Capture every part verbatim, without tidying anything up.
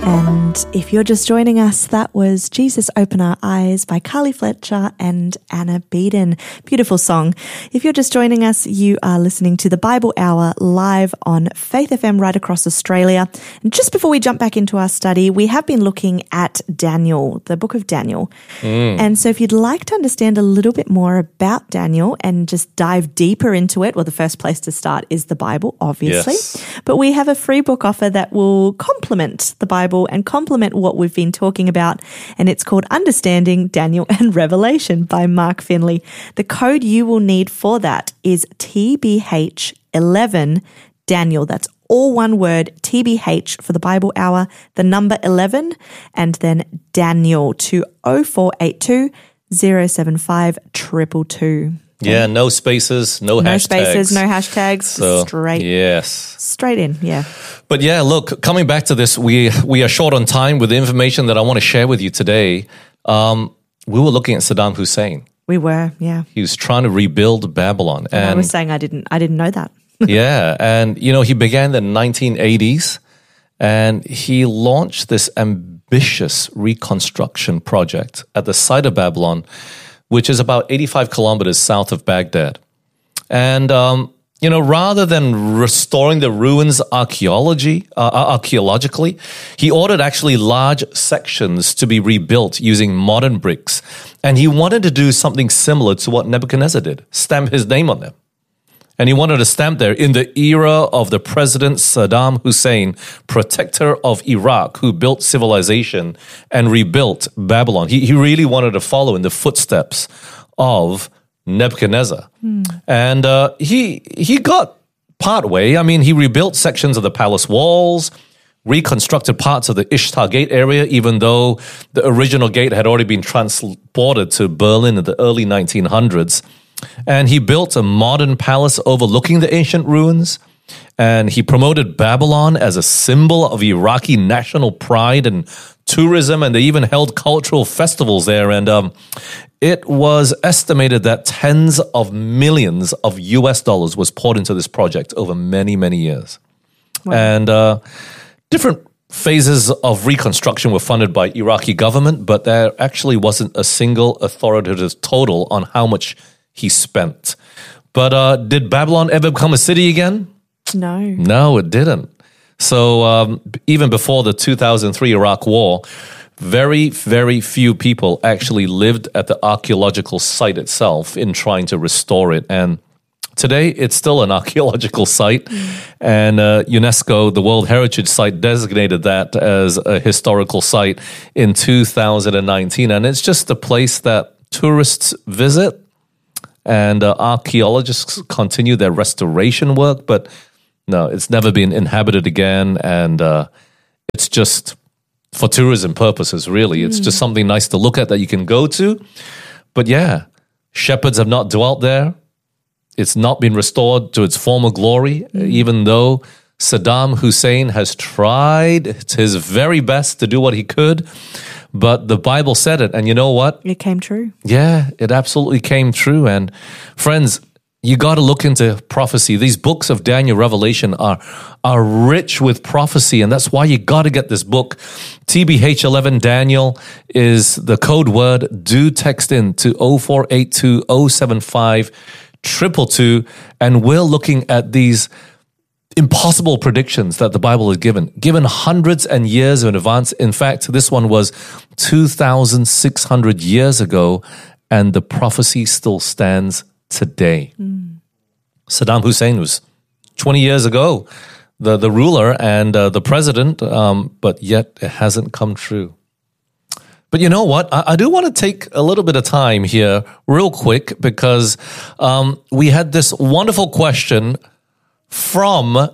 And if you're just joining us, that was Jesus Open Our Eyes by Carly Fletcher and Anna Beeden. Beautiful song. If you're just joining us, you are listening to the Bible Hour live on Faith F M right across Australia. And just before we jump back into our study, we have been looking at Daniel, the book of Daniel. Mm. And so if you'd like to understand a little bit more about Daniel and just dive deeper into it, well, the first place to start is the Bible, obviously. Yes. But we have a free book offer that will complement the Bible and complement what we've been talking about, and it's called Understanding Daniel and Revelation by Mark Finley. The code you will need for that is T B H eleven Daniel. That's all one word, T B H for the Bible Hour, the number eleven, and then Daniel to oh four eight two, oh seven five, two two two. Yeah, no spaces, no, no hashtags. No spaces, no hashtags. So, straight. Yes. Straight in, yeah. But yeah, look, coming back to this, we we are short on time with the information that I want to share with you today. Um, we were looking at Saddam Hussein. We were, yeah. He was trying to rebuild Babylon. And, and I was saying I didn't I didn't know that. Yeah, and you know, he began in the nineteen eighties and he launched this ambitious reconstruction project at the site of Babylon, which is about eighty-five kilometers south of Baghdad. And, um, you know, rather than restoring the ruins archaeology, uh, archaeologically, he ordered actually large sections to be rebuilt using modern bricks. And he wanted to do something similar to what Nebuchadnezzar did, stamp his name on them. And he wanted to stamp there in the era of the President Saddam Hussein, protector of Iraq, who built civilization and rebuilt Babylon. He, he really wanted to follow in the footsteps of Nebuchadnezzar. Mm. And uh, he he got part way. I mean, he rebuilt sections of the palace walls, reconstructed parts of the Ishtar Gate area, even though the original gate had already been transported to Berlin in the early nineteen hundreds. And he built a modern palace overlooking the ancient ruins. And he promoted Babylon as a symbol of Iraqi national pride and tourism. And they even held cultural festivals there. And um, it was estimated that tens of millions of U S dollars was poured into this project over many, many years. Wow. And uh, different phases of reconstruction were funded by Iraqi government, but there actually wasn't a single authoritative total on how much he spent. But uh, did Babylon ever become a city again? No. No, it didn't. So um, even before the two thousand three Iraq War, very, very few people actually lived at the archaeological site itself in trying to restore it. And today, it's still an archaeological site. Mm. And uh, UNESCO, the World Heritage Site, designated that as a historical site in two thousand nineteen. And it's just a place that tourists visit. And uh, archaeologists continue their restoration work, but no, it's never been inhabited again. And uh, it's just for tourism purposes, really. It's mm. just something nice to look at that you can go to. But yeah, shepherds have not dwelt there. It's not been restored to its former glory, mm. even though Saddam Hussein has tried his very best to do what he could. But the Bible said it, and you know what? It came true. Yeah, it absolutely came true. And friends, you got to look into prophecy. These books of Daniel, Revelation are, are rich with prophecy, and that's why you got to get this book. T B H eleven Daniel is the code word. Do text in to oh four eight two, oh seven five, two two two, and we're looking at these impossible predictions that the Bible has given, given hundreds and years in advance. In fact, this one was two thousand six hundred years ago, and the prophecy still stands today. Mm. Saddam Hussein was twenty years ago, the, the ruler and uh, the president, um, but yet it hasn't come true. But you know what? I, I do want to take a little bit of time here real quick because um, we had this wonderful question from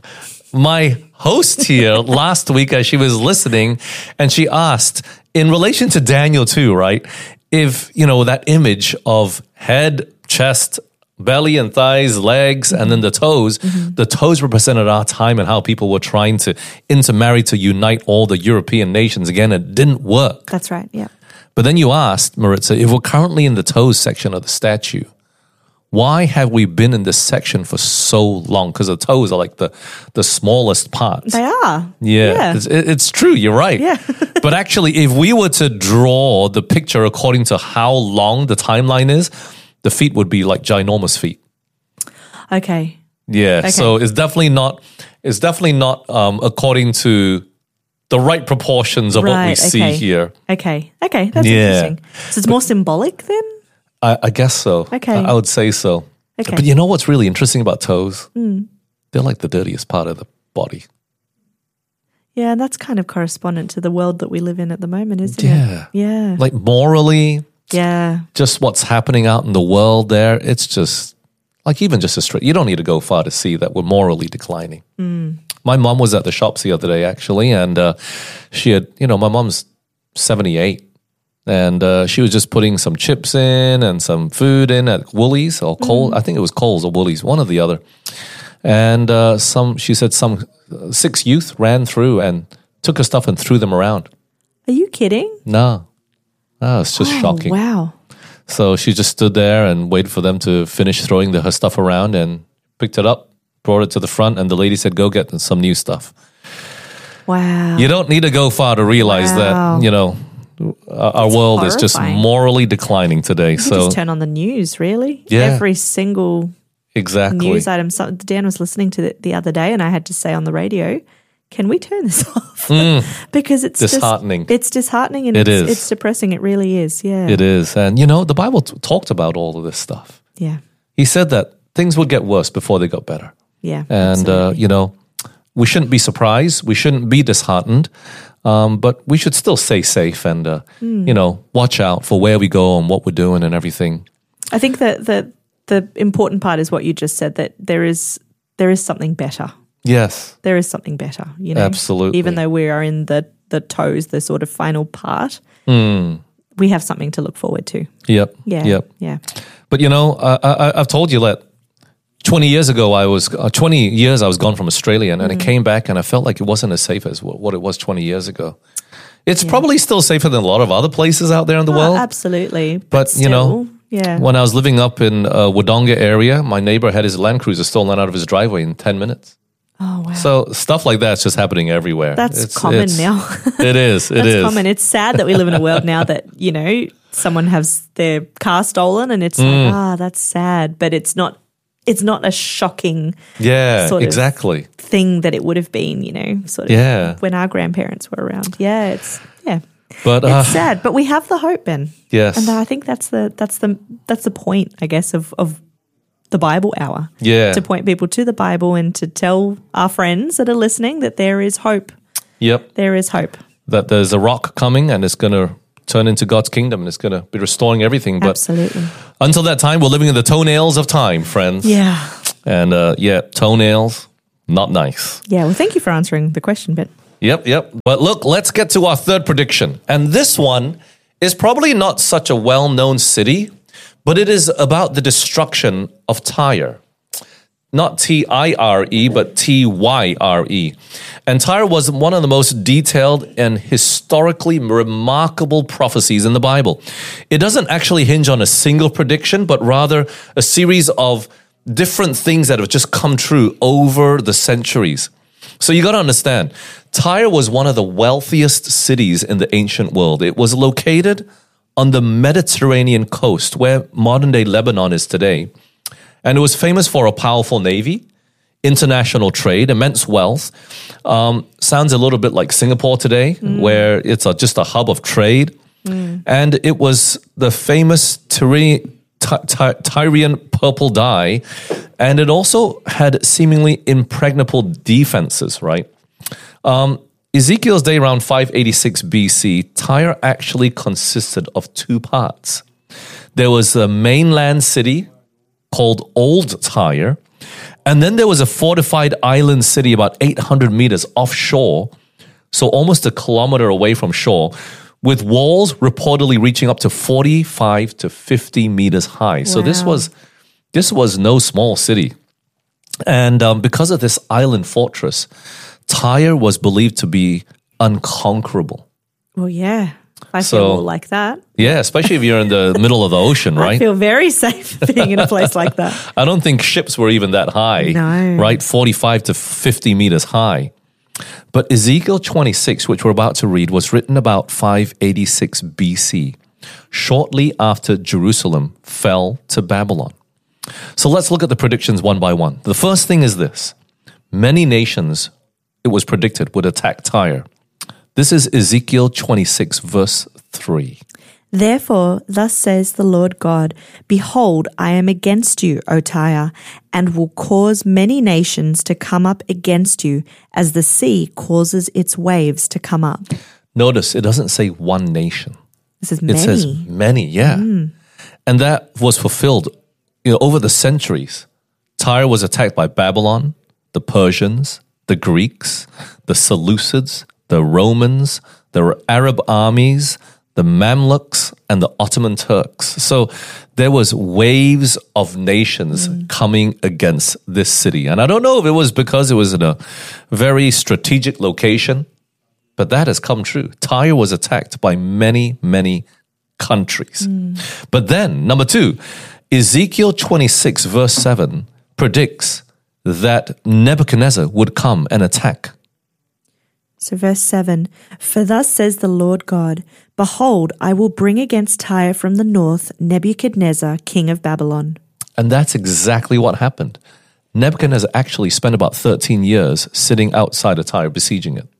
my host here last week as she was listening, and she asked, in relation to Daniel two, right, if, you know, that image of head, chest, belly and thighs, legs, and then the toes, mm-hmm. the toes represented our time and how people were trying to intermarry to unite all the European nations. Again, it didn't work. That's right, yeah. But then you asked, Maritza, if we're currently in the toes section of the statue, Why have we been in this section for so long? Because the toes are like the, the smallest parts. They are. Yeah, Yeah. It's, it's true. You're right. Yeah. But actually, if we were to draw the picture according to how long the timeline is, the feet would be like ginormous feet. Okay. Yeah. Okay. So it's definitely not. It's definitely not um, according to the right proportions of what we Right, see okay. here. Okay. Okay. That's Yeah. interesting. So it's more symbolic then? I, I guess so. Okay. I, I would say so. Okay. But you know what's really interesting about toes? Mm. They're like the dirtiest part of the body. Yeah, and that's kind of correspondent to the world that we live in at the moment, isn't Yeah. it? Yeah. Like morally, Yeah. just what's happening out in the world there, it's just like even just a straight, you don't need to go far to see that we're morally declining. Mm. My mom was at the shops the other day actually, and uh, she had, you know, my mom's seventy-eight, and uh, she was just putting some chips in and some food in at Woolies or Coles. Mm. I think it was Coles or Woolies, one or the other. And uh, some, she said some uh, six youth ran through and took her stuff and threw them around. Are you kidding? No. Oh, it's just Oh, shocking. wow. So she just stood there and waited for them to finish throwing the, her stuff around and picked it up, brought it to the front, and the lady said, go get some new stuff. Wow. You don't need to go far to realize Wow. that, you know, our, our world is just horrifying. morally declining today. You So, just turn on the news, really? Yeah. Every single exactly. news item. So Dan was listening to it the other day, and I had to say on the radio, "Can we turn this off?" Because it's Disheartening. Just, it's disheartening and It it's, is. it's depressing. It really is. Yeah. It is. And, you know, the Bible t- talked about all of this stuff. Yeah. He said that things would get worse before they got better. Yeah. And, uh, absolutely. you know, we shouldn't be surprised. We shouldn't be disheartened. Um, but we should still stay safe and, uh, Hmm. you know, watch out for where we go and what we're doing and everything. I think that the the important part is what you just said, that there is there is something better. Yes. There is something better, you know. Absolutely. Even though we are in the the toes, the sort of final part, Mm. we have something to look forward to. Yep. Yeah. Yep. Yeah. But, you know, I, I, I've told you that twenty years ago, I was, uh, twenty years I was gone from Australia and, and Mm. I came back and I felt like it wasn't as safe as what, what it was twenty years ago. It's probably still safer than a lot of other places out there in the Oh, world. absolutely. But, But, still, you know, yeah. When I was living up in uh, Wodonga area, my neighbor had his Land Cruiser stolen out of his driveway in ten minutes. Oh, wow. So stuff like that's just happening everywhere. That's It's- common it's- now. It is. It That's is. common. It's sad that we live in a world now that, you know, someone has their car stolen and it's Mm. like, ah, that's sad. But it's not it's not a shocking Yeah, sort of exactly. thing that it would have been, you know, sort of Yeah. when our grandparents were around. Yeah, it's yeah. But uh, It's sad, but we have the hope, Ben. yes. And I think that's the that's the that's the point, I guess, of of the Bible Hour. Yeah. To point people to the Bible and to tell our friends that are listening that there is hope. Yep. There is hope. That there's a rock coming and it's going to turn into God's kingdom and it's going to be restoring everything. But Absolutely. until that time, we're living in the toenails of time, friends. Yeah. And uh, yeah, toenails, not nice. Yeah. Well, thank you for answering the question, Ben. Yep, yep. But look, let's get to our third prediction. And this one is probably not such a well-known city, but it is about the destruction of Tyre. Not T I R E, but T Y R E. And Tyre was one of the most detailed and historically remarkable prophecies in the Bible. It doesn't actually hinge on a single prediction, but rather a series of different things that have just come true over the centuries. So you got to understand, Tyre was one of the wealthiest cities in the ancient world. It was located on the Mediterranean coast, where modern-day Lebanon is today. And it was famous for a powerful navy, international trade, immense wealth. Um, sounds a little bit like Singapore today, where it's a, just a hub of trade. And it was the famous Tyri- Ty- Ty- Tyrian purple dye. And it also had seemingly impregnable defenses, right? Um, Ezekiel's day around five eighty-six B C, Tyre actually consisted of two parts. There was a mainland city called Old Tyre, and then there was a fortified island city about eight hundred meters offshore, so almost a kilometer away from shore, with walls reportedly reaching up to forty-five to fifty meters high. So this Wow. was this was no small city. And um, because of this island fortress, Tyre was believed to be unconquerable. Well, yeah. I So- feel more like that. Yeah, especially if you're in the middle of the ocean, I right? feel very safe being in a place like that. I don't think ships were even that high, No. right? forty-five to fifty meters high. But Ezekiel twenty-six, which we're about to read, was written about five eighty-six B C, shortly after Jerusalem fell to Babylon. So let's look at the predictions one by one. The first thing is this. Many nations, it was predicted, would attack Tyre. This is Ezekiel twenty-six, verse three. Therefore, thus says the Lord God, Behold, I am against you, O Tyre, and will cause many nations to come up against you, as the sea causes its waves to come up. Notice it doesn't say one nation. This is It many. says many, yeah. And that was fulfilled, you know, over the centuries. Tyre was attacked by Babylon, the Persians, the Greeks, the Seleucids, the Romans, the Arab armies, the Mamluks, and the Ottoman Turks. So there was waves of nations coming against this city. And I don't know if it was because it was in a very strategic location, but that has come true. Tyre was attacked by many, many countries. But then, number two, Ezekiel twenty-six, verse seven predicts that Nebuchadnezzar would come and attack. So verse seven, For thus says the Lord God, Behold, I will bring against Tyre from the north Nebuchadnezzar, king of Babylon. And that's exactly what happened. Nebuchadnezzar actually spent about thirteen years sitting outside of Tyre, besieging it.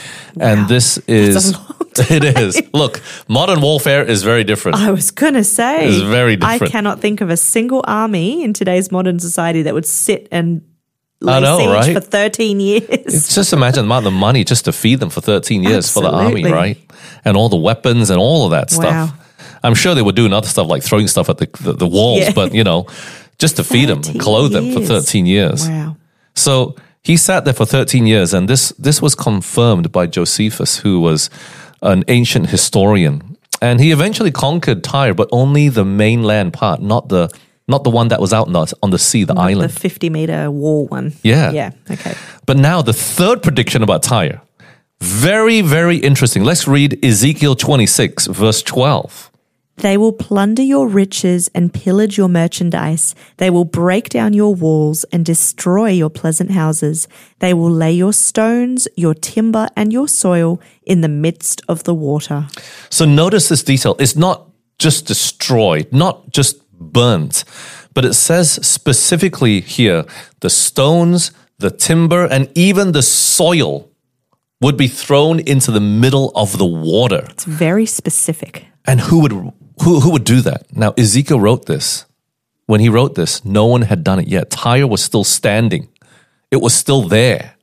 And this is, a long time. it is. Look, modern warfare is very different. I was going to say, It's very I different. cannot think of a single army in today's modern society that would sit and lay I know, siege right? for thirteen years. It's just imagine the amount of money just to feed them for thirteen years for the army, Absolutely. right? And all the weapons and all of that stuff. Wow. I'm sure they were doing other stuff like throwing stuff at the, the, the walls, Yeah. but, you know, just to feed them and thirteen clothe them for years. thirteen years. Wow. So he sat there for thirteen years, and this, this was confirmed by Josephus, who was an ancient historian. And he eventually conquered Tyre, but only the mainland part, not the not the one that was out on the, on the sea, the The island. fifty meter wall one. Yeah. Yeah. Okay. But now the third prediction about Tyre, very, very interesting. Let's read Ezekiel twenty-six, verse twelve. They will plunder your riches and pillage your merchandise. They will break down your walls and destroy your pleasant houses. They will lay your stones, your timber, and your soil in the midst of the water. So notice this detail. It's not just destroyed, not just burnt, but it says specifically here, the stones, the timber, and even the soil would be thrown into the middle of the water. It's very specific. And who would who who would do that? Now Ezekiel wrote this. When he wrote this, no one had done it yet. Tyre was still standing. It was still there.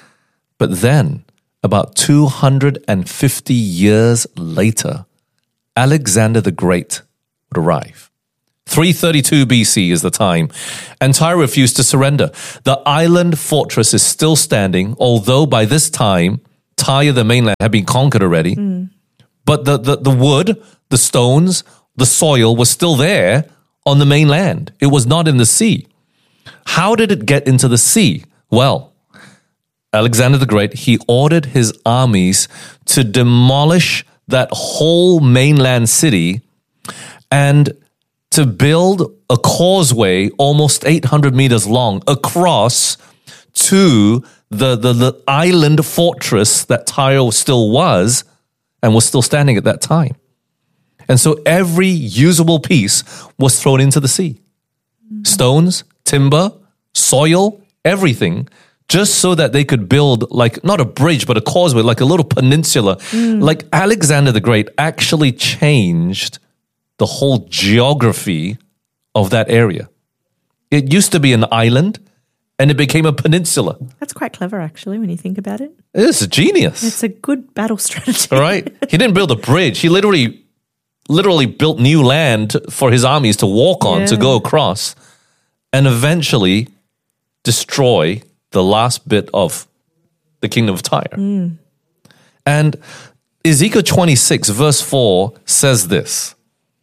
But then, about two hundred fifty years later, Alexander the Great would arrive. three thirty-two B C is the time, and Tyre refused to surrender. The island fortress is still standing, although by this time, Tyre, the mainland, had been conquered already. Mm. But the, the, the wood, the stones, the soil was still there on the mainland. It was not in the sea. How did it get into the sea? Well, Alexander the Great, he ordered his armies to demolish that whole mainland city and to build a causeway almost eight hundred meters long across to the, the, the island fortress that Tyre still was and was still standing at that time. And so every usable piece was thrown into the sea. Stones, timber, soil, everything, just so that they could build like, not a bridge, but a causeway, like a little peninsula. Mm. Like Alexander the Great actually changed the whole geography of that area. It used to be an island, and it became a peninsula. That's quite clever, actually, when you think about it. It's a genius. It's a good battle strategy. All right. He didn't build a bridge. He literally, literally built new land for his armies to walk on, yeah. to go across, and eventually destroy the last bit of the kingdom of Tyre. Mm. And Ezekiel twenty-six, verse four says this.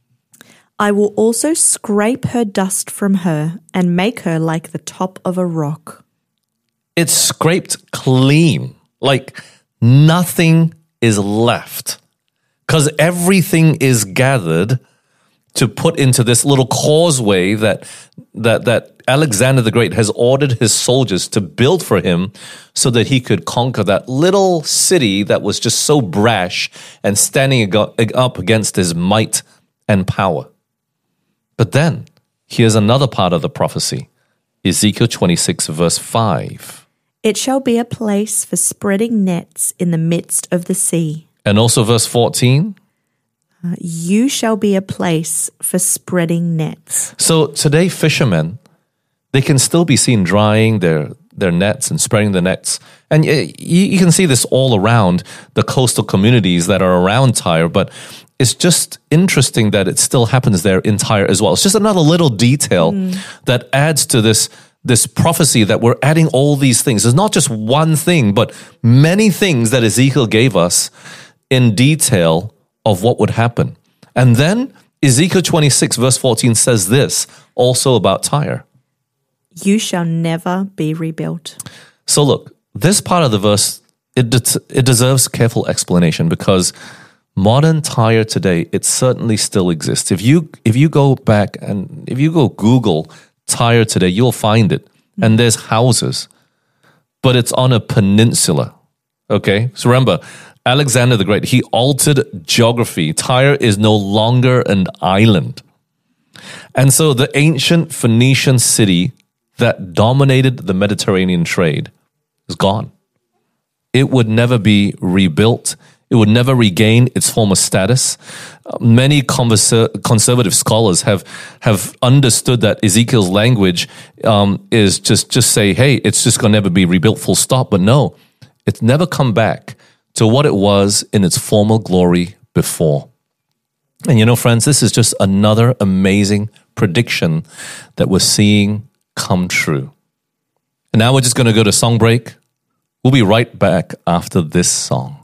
I will also scrape her dust from her and make her like the top of a rock. It's scraped clean, like nothing is left. because everything is gathered to put into this little causeway that that that Alexander the Great has ordered his soldiers to build for him so that he could conquer that little city that was just so brash and standing up against his might and power. But then, here's another part of the prophecy. Ezekiel twenty-six, verse five. It shall be a place for spreading nets in the midst of the sea. And also verse fourteen. Uh, you shall be a place for spreading nets. So today, fishermen, they can still be seen drying their, their nets and spreading the nets. And you, you can see this all around the coastal communities that are around Tyre, but it's just interesting that it still happens there in Tyre as well. It's just another little detail mm. that adds to this, this prophecy that we're adding all these things. It's not just one thing, but many things that Ezekiel gave us in detail of what would happen. And then Ezekiel twenty-six verse fourteen says this also about Tyre. You shall never be rebuilt. So look, this part of the verse, it, de- it deserves careful explanation because modern Tyre today, it certainly still exists. If you if you go back and if you go Google Tyre today, you'll find it. Mm-hmm. And there's houses, but it's on a peninsula. Okay? So remember, Alexander the Great, he altered geography. Tyre is no longer an island. And so the ancient Phoenician city that dominated the Mediterranean trade is gone. It would never be rebuilt. It would never regain its former status. Many conversa- conservative scholars have have understood that Ezekiel's language um, is just, just say, hey, it's just going to never be rebuilt, full stop. But no, it's never come back to what it was in its former glory before. And you know, friends, this is just another amazing prediction that we're seeing come true. And now we're just going to go to song break. We'll be right back after this song.